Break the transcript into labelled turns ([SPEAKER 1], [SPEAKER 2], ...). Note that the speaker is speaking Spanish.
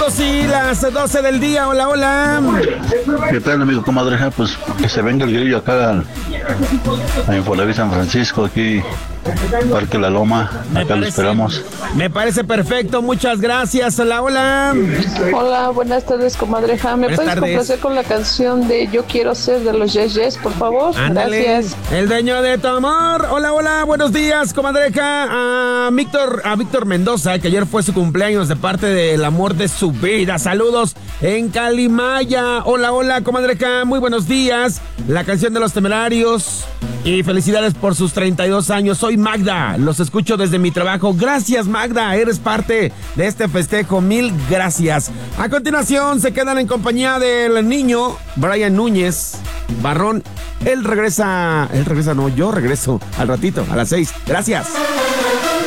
[SPEAKER 1] Potosí, las 12 del día. Hola, hola.
[SPEAKER 2] ¿Qué tal, amigo, comadreja? Pues que se venga el grillo acá a Infonavit San Francisco, aquí, Parque La Loma. Acá lo esperamos.
[SPEAKER 1] Me parece perfecto, muchas gracias. Hola, hola.
[SPEAKER 3] Hola, buenas tardes, comadreja. ¿Me puedes complacer con la canción de Yo Quiero Ser de los Yes Yes, por favor?
[SPEAKER 1] Ándale.
[SPEAKER 3] Gracias.
[SPEAKER 1] El dueño de tu amor. Hola, hola, buenos días, comadreja. A Víctor Mendoza, que ayer fue su cumpleaños de parte del amor de su vida. Saludos en Calimaya. Hola, hola, comadreja, muy buenos días. La canción de Los Temerarios. Y felicidades por sus 32 años. Soy Magda, los escucho desde mi trabajo. Gracias, Magda, eres parte de este festejo. Mil gracias. A continuación se quedan en compañía del niño Brian Núñez Barrón. Yo regreso al ratito, a las 6. Gracias.